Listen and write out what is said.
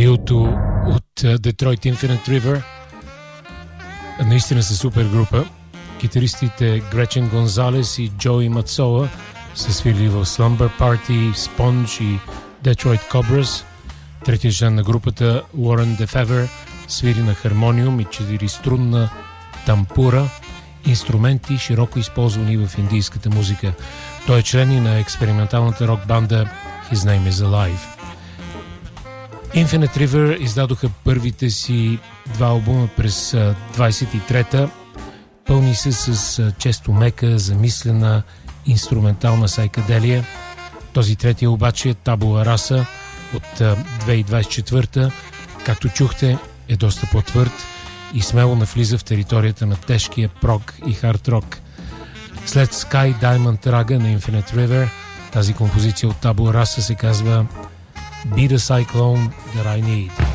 Триото от Detroit Infinite River. Наистина са супер група. Китаристите Гречен Гонзалес и Джои Мацоа са свирили в Slumber Party, Sponge и Detroit Cobras. Третия член на групата, Warren DeFever, свири на хармониум и 4-струнна тампура, инструменти, широко използвани в индийската музика. Той е член и на експерименталната рок-банда His Name Is Alive. Infinite River издадоха първите си 2 албума през 23-та. Пълни се с често мека, замислена инструментална сайкаделия. Този третия обаче, Табула Раса от 2024-та, както чухте, е доста по-твърд и смело навлиза в територията на тежкия прог и хард рок. След Sky Diamond Raga на Infinite River, тази композиция от Табула Раса се казва Be the Cyclone That I Need.